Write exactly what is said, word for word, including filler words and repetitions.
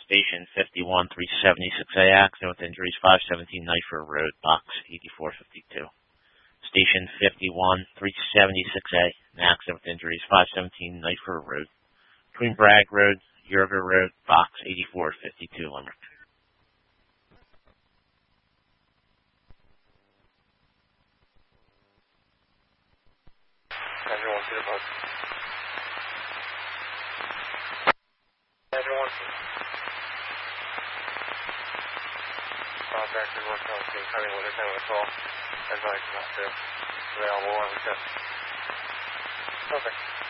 Station fifty-one, three seventy-six A, accident with injuries, five seventeen Knifer Road, box eighty-four fifty-two. Station fifty-one, three seventy-six A, an accident with injuries, five seventeen Knifer Road, between Bragg Road, Yerger Road, box eighty-four fifty-two, Limerick. Everyone to the bus. Everyone to Contractors working on the scene, cutting with their time of the call. Advice not to available, every tip. Perfect.